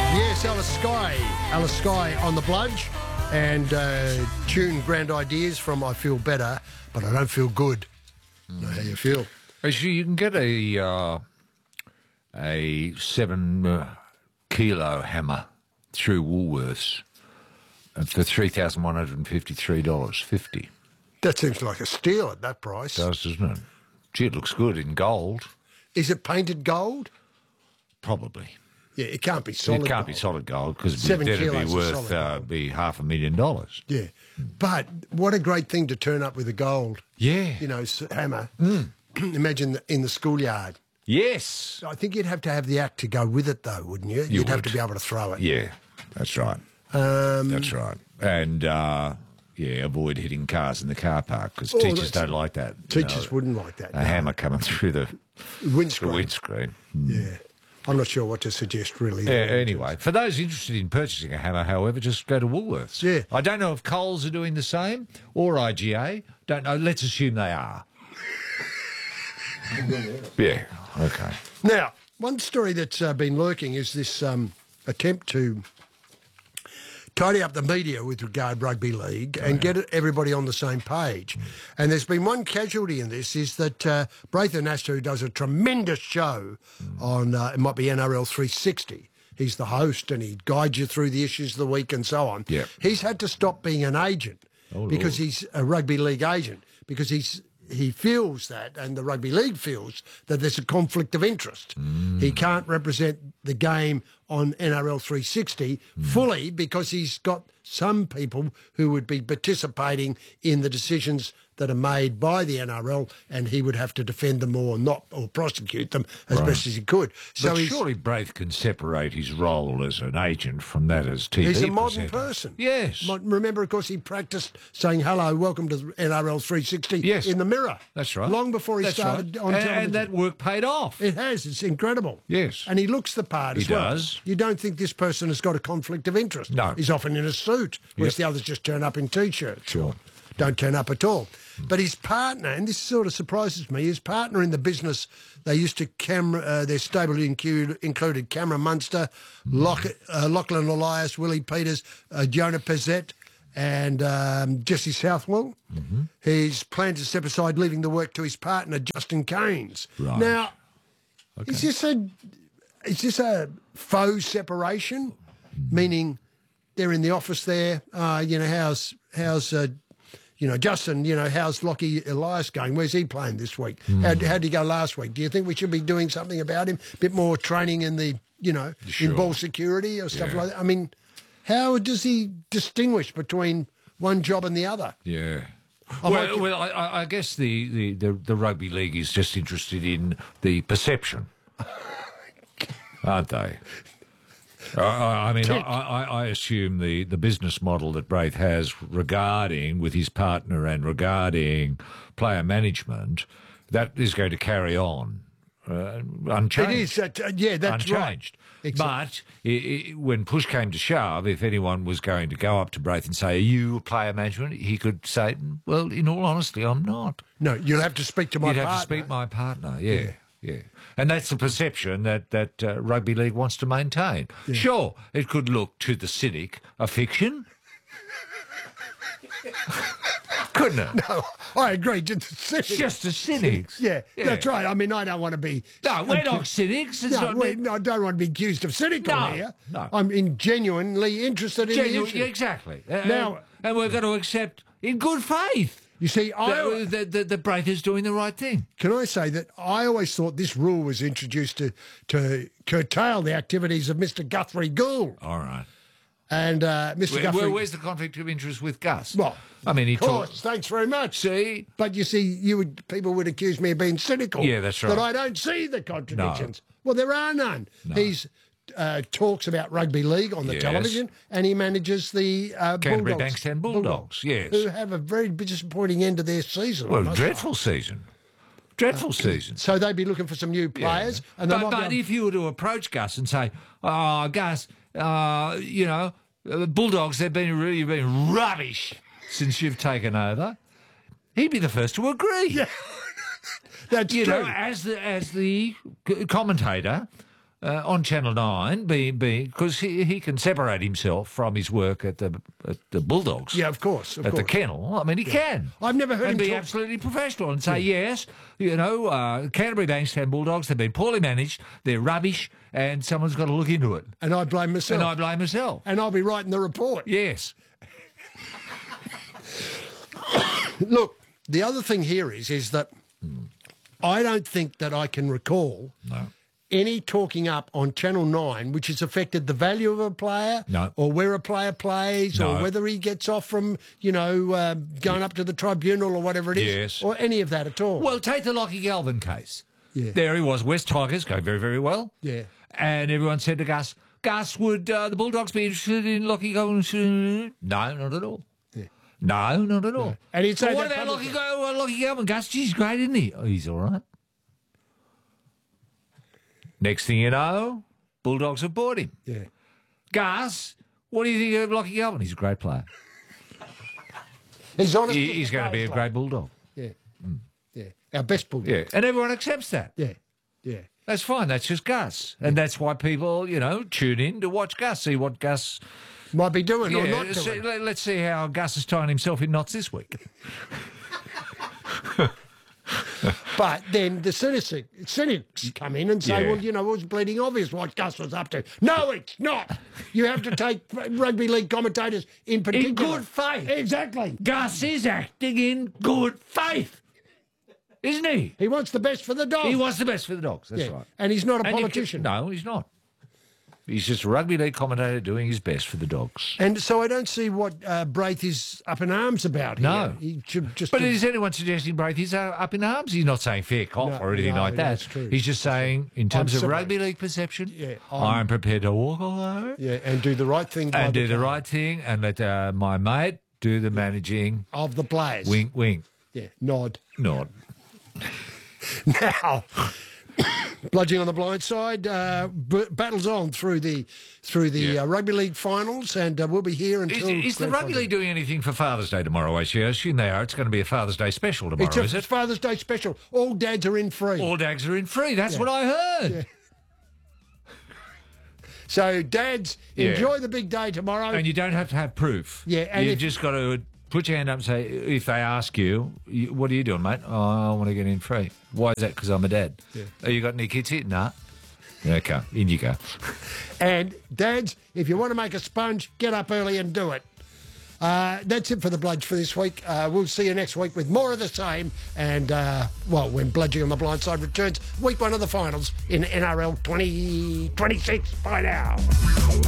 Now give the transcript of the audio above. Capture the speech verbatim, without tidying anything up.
Yes, Alice Skye. Alice Skye on the bludge and uh, tune Grand Ideas from I Feel Better, but I Don't Feel Good. Mm. Know how you feel? Actually, you can get a uh, a seven uh, kilo hammer through Woolworths for three thousand one hundred and fifty three dollars fifty. That seems like a steal at that price. It does, doesn't it? Gee, it looks good in gold. Is it painted gold? Probably. Yeah, it can't be solid. It can't gold. be solid gold because Seven it'd be kilos of worth solid uh, gold. be half a million dollars. Yeah, but what a great thing to turn up with a gold. Yeah, you know, s- hammer. Mm. Imagine the, in the schoolyard. Yes, I think you'd have to have the act to go with it, though, wouldn't you? You You'd have would. to be able to throw it. Yeah, that's right. Um, That's right. And uh, yeah, avoid hitting cars in the car park because Oh, teachers that's- don't like that. you Teachers know, wouldn't like that. A no. hammer coming through the Windscreen. The windscreen. Yeah. I'm not sure what to suggest, really. Yeah, anyway, for those interested in purchasing a hammer, however, just go to Woolworths. Yeah. I don't know if Coles are doing the same or I G A. Don't know. Let's assume they are. Yeah, okay. Now, one story that's uh, been lurking is this um, attempt to tidy up the media with regard rugby league and get it- everybody on the same page. And there's been one casualty in this, is that uh, Braithen Astor, who does a tremendous show on, uh, it might be N R L three sixty, he's the host and he guides you through the issues of the week and so on. Yep. He's had to stop being an agent Oh, because Lord. he's a rugby league agent, because he's he feels that, and the rugby league feels that there's a conflict of interest. Mm. He can't represent the game on N R L three sixty Mm. fully because he's got some people who would be participating in the decisions that are made by the N R L, and he would have to defend them or not, or prosecute them as Right. best as he could. So But he's, surely Braith can separate his role as an agent from that as T V he's a modern presenter. person. Yes. Mo- Remember, of course, he practiced saying hello, welcome to N R L three sixty Yes. in the mirror. That's right. Long before he That's started right. on and, television. and that work paid off. It has. It's incredible. Yes. And he looks the part He as well. does. You don't think this person has got a conflict of interest. No. He's often in a suit, whereas Yep. the others just turn up in T-shirts. Sure. Don't turn up at all. But his partner, and this sort of surprises me, his partner in the business, they used to camera, uh, their stable include, included Cameron Munster, Lock, uh, Lachlan Elias, Willie Peters, uh, Jonah Pezzett, and um, Jesse Southwell. Mm-hmm. He's planned to step aside, leaving the work to his partner, Justin Keynes. Right. Now, Okay. is this a is this a faux separation, meaning they're in the office there? Uh, you know, how's how's uh, you know Justin? You know, how's Lockie Elias going? Where's he playing this week? Hmm. How how'd he go last week? Do you think we should be doing something about him? A bit more training in the you know Sure. in ball security or stuff Yeah. like that. I mean, how does he distinguish between one job and the other? Yeah. I well, like- well, I- I, I guess the, the, the, the rugby league is just interested in the perception, aren't they? I, I I mean, I, I, I assume the, the business model that Braith has regarding with his partner and regarding player management, that is going to carry on uh, unchanged. It is. That, uh, yeah, that's unchanged. right. Exactly. But i i when push came to shove, if anyone was going to go up to Braith and say, "Are you a player management?" he could say, "Well, in all honesty, I'm not." No, you'll have to speak to my You'd partner. have to speak my partner. Yeah, yeah. And that's the perception that that uh, rugby league wants to maintain. Sure, it could look to the cynic a fiction, couldn't it? No, I agree. Just the It's just the cynics. Yeah, that's right. I mean, I don't want to be. No, we're not cynics. It's No, not we- no, I don't want to be accused of cynical No, here. no. I'm in genuinely interested in genuine. the issue. Yeah, exactly. Uh, Now- and, and we're going to accept in good faith You see, I that, that, that, that Braith is doing the right thing. can I say that I always thought this rule was introduced to to curtail the activities of Mister Guthrie Gould All right. and uh, Mister Where, Guthrie. where, where's the conflict of interest with Gus? Well, I mean, he of course, talks. thanks very much. See? But you see, you would people would accuse me of being cynical. Yeah, that's right. That I don't see the contradictions. Well, there are none. He's uh, talks about rugby league on the Yes. television, and he manages the uh, Canterbury Bulldogs, Bankstown Bulldogs, yes. who have a very disappointing end of their season. I Well, must dreadful season. Dreadful season. So they'd be looking for some new players, Yeah. and they but, might but be- if you were to approach Gus and say, "Oh, Gus, uh, you know, uh, Bulldogs, they've been really been rubbish since you've taken over," he'd be the first to agree. that's You true. know, as the as the c- commentator, uh, on Channel nine, because he, he can separate himself from his work at the at the Bulldogs. Yeah, of course. Of at course. the kennel. I mean, he can. I've never heard and him be talk- absolutely professional and say, yes, you know, uh, Canterbury Bankstown Bulldogs have been poorly managed, they're rubbish, and someone's got to look into it. And I blame myself. And I blame myself. And I'll be writing the report. Yes. Look, the other thing here is, is that I don't think that I can recall No. any talking up on Channel nine which has affected the value of a player No. or where a player plays No. or whether he gets off from, you know, uh, going up to the tribunal or whatever it is. Yes. Or any of that at all. Well, take the Lockie Galvin case. Yeah. There he was, West Tigers, going very, very well. Yeah. And everyone said to Gus, Gus, would uh, the Bulldogs be interested in Lockie Galvin? No, not at all. Yeah. No, not at all. And he'd say But what that about Lockie, publicly. Gal- uh, Lockie Galvin? Gus, he's great, isn't he? Oh, he's all right. Next thing you know, Bulldogs have bought him. Yeah. Gus, what do you think of Lockie Galvin? He's a great player. He's honest. He, he's going to be a great Bulldog. Yeah. Yeah. Our best bulldog. Yeah, and everyone accepts that. Yeah. Yeah. That's fine. That's just Gus. And that's why people, you know, tune in to watch Gus, see what Gus... Might be doing or Yeah, not see, doing. let- let's see how Gus is tying himself in knots this week. But then the cynics, cynics come in and say, Yeah. well, you know, it was bleeding obvious what Gus was up to. No, it's not. You have to take rugby league commentators in particular. good faith. Exactly. Gus is acting in good faith, isn't he? He wants the best for the dog. He wants the best for the Dogs, that's Yeah. right. And he's not a And you can- politician. no, he's not. He's just a rugby league commentator doing his best for the Dogs. And so I don't see what uh, Braith is up in arms about No. here. He should just... But is anyone suggesting Braith's uh, up in arms? He's not saying fair cop No, or anything no, like that. that's true. He's just saying, in terms of separated. rugby league perception, Yeah, I'm, I'm- prepared to walk away Yeah, and do the right thing by and do the club right thing and let uh, my mate do the managing. of the players. Wink, wink, Yeah, nod. nod. Now, bludging on the blind side, uh, b- battles on through the through the Yeah. uh, rugby league finals, and uh, we'll be here Is, until. is the grand rugby final. league doing anything for Father's Day tomorrow? I assume they are. It's going to be a Father's Day special tomorrow, It's a is it? Father's Day special. All dads are in free. All dags are in free. That's what I heard. So, dads, Yeah. enjoy the big day tomorrow. And you don't have to have proof. Yeah, and You've if- just got to put your hand up and say, if they ask you, you what are you doing, mate? Oh, I want to get in free. Why is that? Because I'm a dad. Yeah. Oh, you got any kids here? Nah. Okay, in you go. And dads, if you want to make a sponge, get up early and do it. Uh, that's it for the Bludge for this week. Uh, we'll see you next week with more of the same. And, uh, well, when Bludging on the Blind Side returns, week one of the finals in N R L twenty twenty-six. Bye now.